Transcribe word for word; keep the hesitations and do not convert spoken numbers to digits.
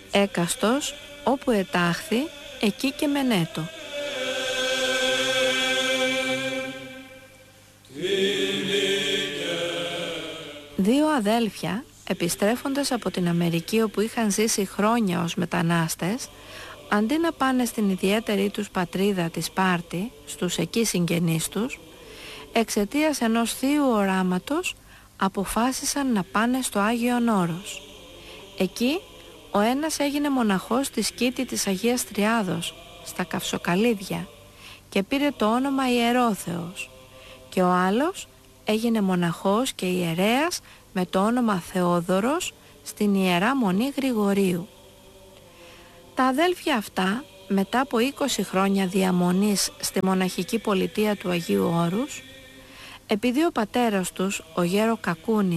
έκαστος όπου ετάχθη, εκεί και μενέτο. Δύο αδέλφια, επιστρέφοντας από την Αμερική όπου είχαν ζήσει χρόνια ως μετανάστες, αντί να πάνε στην ιδιαίτερη τους πατρίδα τη Σπάρτη, στους εκεί συγγενείς τους, εξαιτίας ενός θείου οράματος αποφάσισαν να πάνε στο Άγιον Όρος. Εκεί ο ένας έγινε μοναχός στη σκήτη της Αγίας Τριάδος, στα Καυσοκαλύδια, και πήρε το όνομα Ιερόθεος, και ο άλλος έγινε μοναχός και ιερέας με το όνομα Θεόδωρος στην Ιερά Μονή Γρηγορίου. Τα αδέλφια αυτά, μετά από είκοσι χρόνια διαμονής στη μοναχική πολιτεία του Αγίου Όρους, επειδή ο πατέρας τους, ο γέρο Κακούνη,